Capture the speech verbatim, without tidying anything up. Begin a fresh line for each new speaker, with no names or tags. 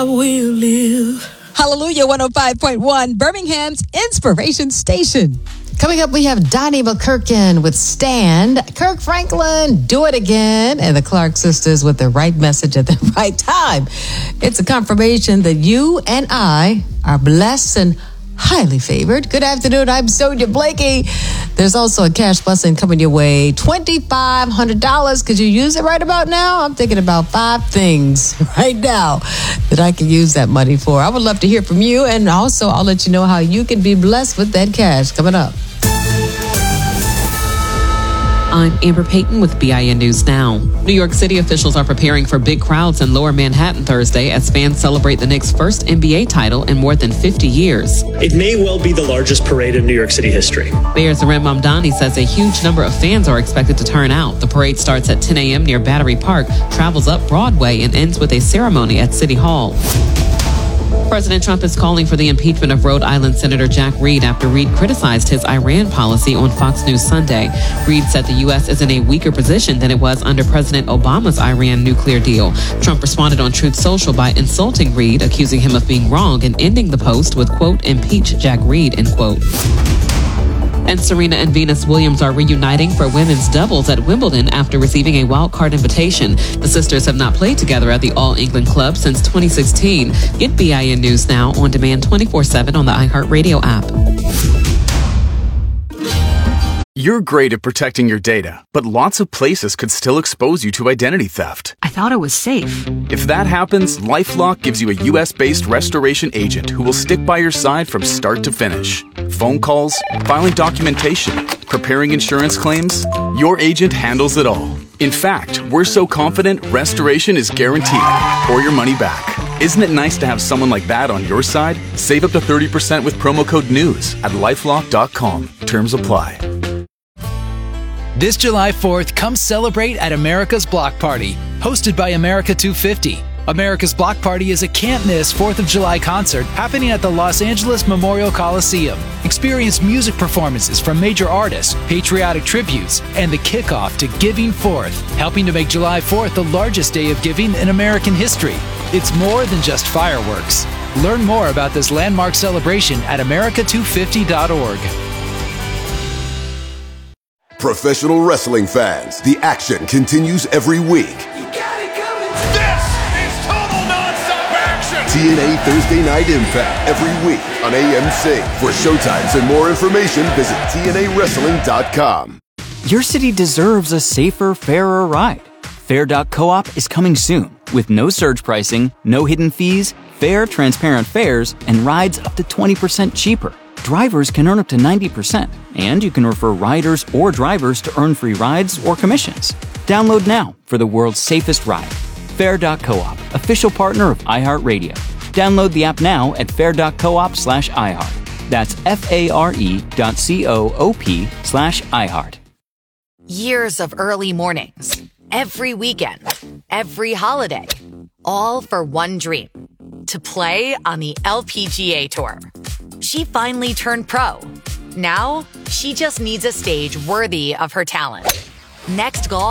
will live.
Hallelujah one oh five point one, Birmingham's Inspiration Station.
Coming up, we have Donnie McKirkin with Stand, Kirk Franklin, Do It Again, and the Clark Sisters with the right message at the right time. It's a confirmation that you and I are blessed and highly favored. Good afternoon, I'm Sonia Blakey. There's also a cash blessing coming your way, two thousand five hundred dollars. Could you use it right about now? I'm thinking about five things right now that I can use that money for. I would love to hear from you, and also I'll let you know how you can be blessed with that cash coming up.
I'm Amber Payton with B I N News Now. New York City officials are preparing for big crowds in Lower Manhattan Thursday as fans celebrate the Knicks' first N B A title in more than fifty years.
It may well be the largest parade in New York City history.
Mayor Zoran Mamdani says a huge number of fans are expected to turn out. The parade starts at ten a.m. near Battery Park, travels up Broadway, and ends with a ceremony at City Hall. President Trump is calling for the impeachment of Rhode Island Senator Jack Reed after Reed criticized his Iran policy on Fox News Sunday. Reed said the U S is in a weaker position than it was under President Obama's Iran nuclear deal. Trump responded on Truth Social by insulting Reed, accusing him of being wrong and ending the post with, quote, impeach Jack Reed, end quote. And Serena and Venus Williams are reuniting for women's doubles at Wimbledon after receiving a wildcard invitation. The sisters have not played together at the All England Club since twenty sixteen. Get B I N News Now on demand twenty-four seven on the iHeartRadio app.
You're great at protecting your data, but lots of places could still expose you to identity theft.
I thought it was safe.
If that happens, LifeLock gives you a U S-based restoration agent who will stick by your side from start to finish. Phone calls, filing documentation, preparing insurance claims, your agent handles it all. In fact, we're so confident restoration is guaranteed or your money back. Isn't it nice to have someone like that on your side? Save up to thirty percent with promo code NEWS at lifelock dot com. Terms apply.
This July fourth, come celebrate at America's Block Party, hosted by America two fifty. America's Block Party is a can't-miss fourth of July concert happening at the Los Angeles Memorial Coliseum. Experience music performances from major artists, patriotic tributes, and the kickoff to Giving Forth, helping to make July fourth the largest day of giving in American history. It's more than just fireworks. Learn more about this landmark celebration at america two fifty dot org.
Professional wrestling fans, the action continues every week.
You got it coming. This is total nonstop action.
T N A Thursday Night Impact every week on A M C. For showtimes and more information, visit T N A wrestling dot com.
Your city deserves a safer, fairer ride. Fair dot coop is coming soon with no surge pricing, no hidden fees, fair, transparent fares, and rides up to twenty percent cheaper. Drivers can earn up to ninety percent, and you can refer riders or drivers to earn free rides or commissions. Download now for the world's safest ride. Fair dot coop, official partner of iHeartRadio. Download the app now at fair dot coop slash iHeart. That's F-A-R-E dot C-O-O-P slash iHeart.
Years of early mornings, every weekend, every holiday, all for one dream, to play on the L P G A Tour. She finally turned pro. Now, she just needs a stage worthy of her talent. Next Golf